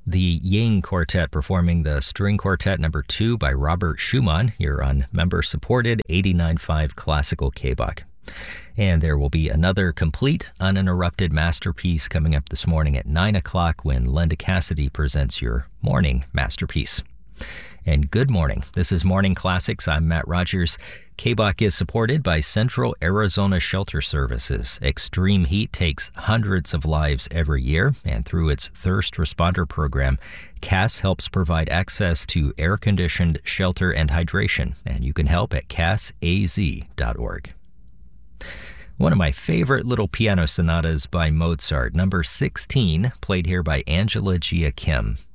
The Ying Quartet performing the String Quartet No. 2 by Robert Schumann here on member-supported 89.5 Classical KBOC. And there will be another complete, uninterrupted masterpiece coming up this morning at 9 o'clock when Linda Cassidy presents your morning masterpiece. And good morning. This is Morning Classics. I'm Matt Rogers. KBOC is supported by Central Arizona Shelter Services. Extreme heat takes hundreds of lives every year, and through its Thirst Responder program, CAS helps provide access to air-conditioned shelter and hydration, and you can help at casaz.org. One of my favorite little piano sonatas by Mozart, number 16, played here by Angela Gia Kim.